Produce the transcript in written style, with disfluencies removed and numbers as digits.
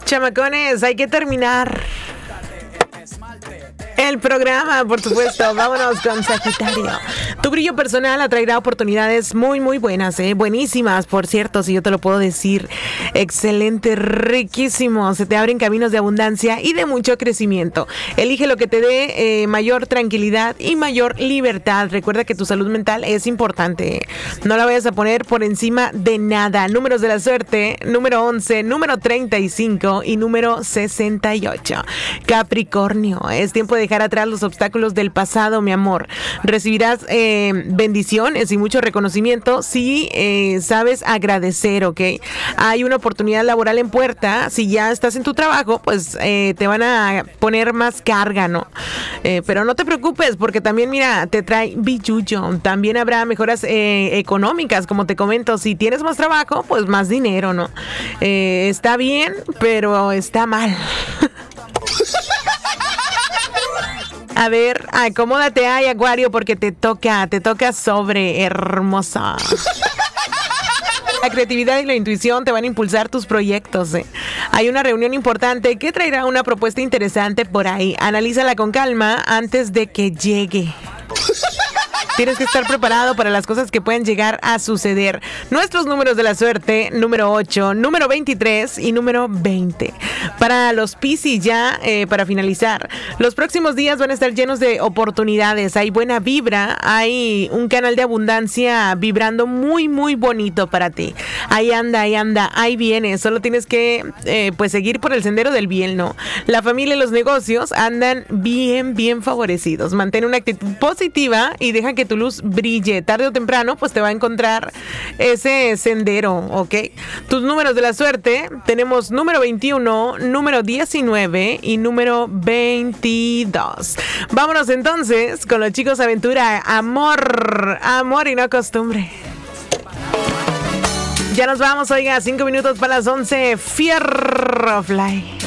Chamacones, hay que terminar el programa, por supuesto. Vámonos con Sagitario. Tu brillo personal atraerá oportunidades muy, muy buenas, buenísimas, por cierto, si yo te lo puedo decir. Excelente, riquísimo. Se te abren caminos de abundancia y de mucho crecimiento. Elige lo que te dé mayor tranquilidad y mayor libertad. Recuerda que tu salud mental es importante. No la vayas a poner por encima de nada. Números de la suerte: número 11, número 35 y número 68. Capricornio, es tiempo de dejar atrás los obstáculos del pasado, mi amor. Recibirás bendiciones y mucho reconocimiento si sabes agradecer, ¿ok? Hay una oportunidad laboral en puerta. Si ya estás en tu trabajo, pues te van a poner más carga, ¿no? Pero no te preocupes, porque también, mira, te trae billuyo. También habrá mejoras económicas, como te comento. Si tienes más trabajo, pues más dinero, ¿no? Está bien, pero está mal. A ver, acomódate ahí, Acuario, porque te toca sobre, hermosa. La creatividad y la intuición te van a impulsar tus proyectos. Hay una reunión importante que traerá una propuesta interesante por ahí. Analízala con calma antes de que llegue. Tienes que estar preparado para las cosas que pueden llegar a suceder. Nuestros números de la suerte: número 8, número 23 y número 20. Para los Piscis, ya para finalizar, los próximos días van a estar llenos de oportunidades. Hay buena vibra, hay un canal de abundancia vibrando muy, muy bonito para ti. Ahí anda, ahí viene. Solo tienes que pues seguir por el sendero del bien, ¿no? La familia y los negocios andan bien, bien favorecidos. Mantén una actitud positiva y deja que tu luz brille. Tarde o temprano, pues te va a encontrar ese sendero, ¿ok? Tus números de la suerte: tenemos número 21, número 19 y número 22. Vámonos entonces con los chicos aventura. Amor y no costumbre. Ya nos vamos, oiga, 5 minutos para las 11. Fierro Fly.